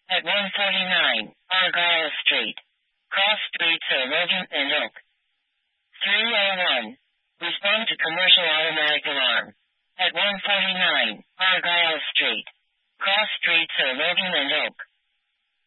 At 149, Argyle Street. Cross streets are Logan and Oak. 301. Respond to commercial automatic alarm. At 149, Argyle Street. Cross streets are Logan and Oak.